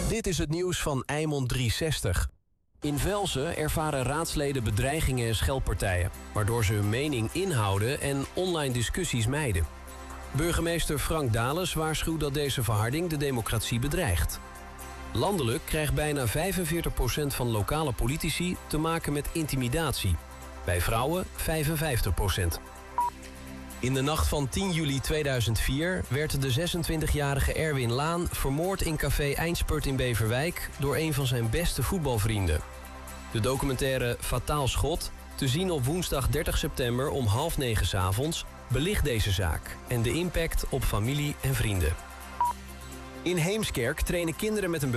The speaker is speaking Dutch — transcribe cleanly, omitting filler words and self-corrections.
Dit is het nieuws van Eimond 360. In Velzen ervaren raadsleden bedreigingen en scheldpartijen, waardoor ze hun mening inhouden en online discussies mijden. Burgemeester Frank Dales waarschuwt dat deze verharding de democratie bedreigt. Landelijk krijgt bijna 45% van lokale politici te maken met intimidatie. Bij vrouwen 55%. In de nacht van 10 juli 2004 werd de 26-jarige Erwin Laan vermoord in café Eindspurt in Beverwijk door een van zijn beste voetbalvrienden. De documentaire Fataal Schot, te zien op woensdag 30 september om 20:30 'avonds, belicht deze zaak en de impact op familie en vrienden. In Heemskerk trainen kinderen met een